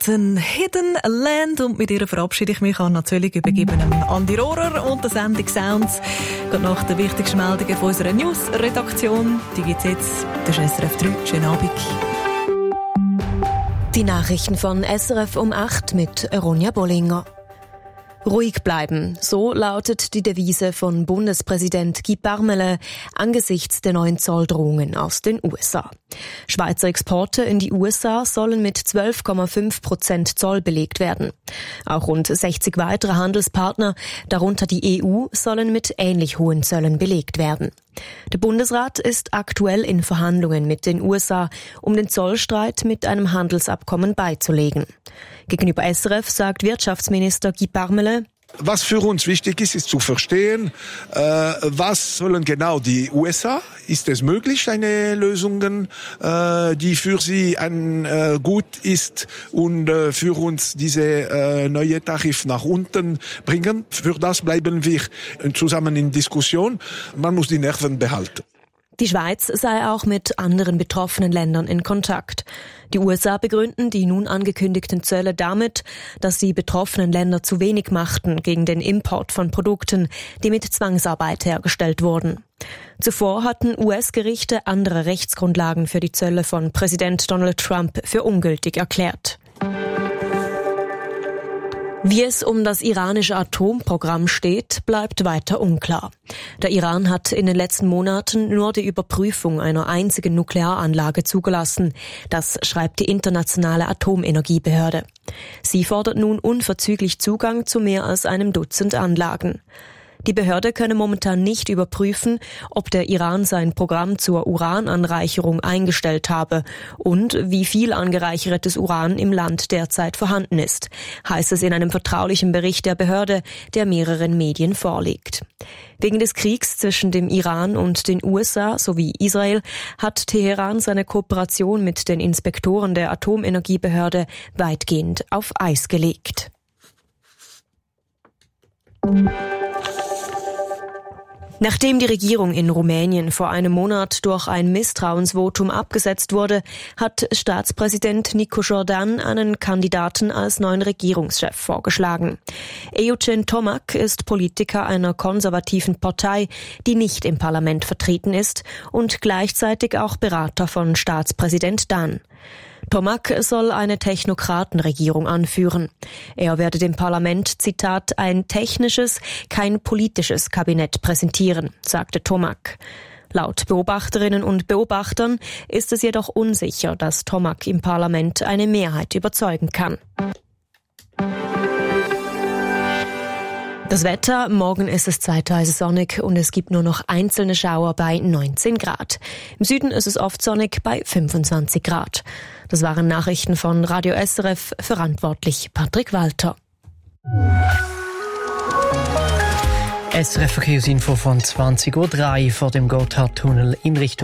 Garten Hidden Land und mit ihr verabschiede ich mich natürlich übergeben an Andi Rohrer und der Sendung Sounds. Geht nach den wichtigsten Meldungen von unserer News-Redaktion. Die gibt's jetzt. Das ist SRF 3. Schönen Abend. Die Nachrichten von SRF um 8 mit Ronja Bollinger. Ruhig bleiben, so lautet die Devise von Bundespräsident Guy Parmelin angesichts der neuen Zolldrohungen aus den USA. Schweizer Exporte in die USA sollen mit 12,5% Zoll belegt werden. Auch rund 60 weitere Handelspartner, darunter die EU, sollen mit ähnlich hohen Zöllen belegt werden. Der Bundesrat ist aktuell in Verhandlungen mit den USA, um den Zollstreit mit einem Handelsabkommen beizulegen. Gegenüber SRF sagt Wirtschaftsminister Guy Parmelin: Was für uns wichtig ist, ist zu verstehen, was sollen genau die USA? Ist es möglich, eine Lösung, die für sie gut ist und für uns diese neue Tarif nach unten bringen? Für das bleiben wir zusammen in Diskussion. Man muss die Nerven behalten. Die Schweiz sei auch mit anderen betroffenen Ländern in Kontakt. Die USA begründen die nun angekündigten Zölle damit, dass die betroffenen Länder zu wenig machten gegen den Import von Produkten, die mit Zwangsarbeit hergestellt wurden. Zuvor hatten US-Gerichte andere Rechtsgrundlagen für die Zölle von Präsident Donald Trump für ungültig erklärt. Wie es um das iranische Atomprogramm steht, bleibt weiter unklar. Der Iran hat in den letzten Monaten nur die Überprüfung einer einzigen Nuklearanlage zugelassen. Das schreibt die Internationale Atomenergiebehörde. Sie fordert nun unverzüglich Zugang zu mehr als einem Dutzend Anlagen. Die Behörde könne momentan nicht überprüfen, ob der Iran sein Programm zur Urananreicherung eingestellt habe und wie viel angereichertes Uran im Land derzeit vorhanden ist, heißt es in einem vertraulichen Bericht der Behörde, der mehreren Medien vorliegt. Wegen des Kriegs zwischen dem Iran und den USA sowie Israel hat Teheran seine Kooperation mit den Inspektoren der Atomenergiebehörde weitgehend auf Eis gelegt. Nachdem die Regierung in Rumänien vor einem Monat durch ein Misstrauensvotum abgesetzt wurde, hat Staatspräsident Nicu Jordan einen Kandidaten als neuen Regierungschef vorgeschlagen. Eugen Tomac ist Politiker einer konservativen Partei, die nicht im Parlament vertreten ist und gleichzeitig auch Berater von Staatspräsident Dan. Tomac soll eine Technokratenregierung anführen. Er werde dem Parlament, Zitat, ein technisches, kein politisches Kabinett präsentieren, sagte Tomac. Laut Beobachterinnen und Beobachtern ist es jedoch unsicher, dass Tomac im Parlament eine Mehrheit überzeugen kann. Das Wetter, morgen ist es zeitweise sonnig und es gibt nur noch einzelne Schauer bei 19 Grad. Im Süden ist es oft sonnig bei 25 Grad. Das waren Nachrichten von Radio SRF, verantwortlich Patrick Walter. SRF Verkehrsinfo von 20.03 Uhr vor dem Gotthardtunnel in Richtung